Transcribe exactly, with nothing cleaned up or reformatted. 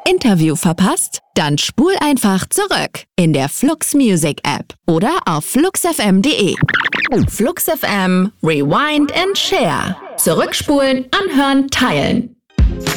Interview verpasst? Dann spul einfach zurück in der Flux Music App oder auf flux f m punkt d e. Flux F M, Rewind and Share. Zurückspulen, anhören, teilen.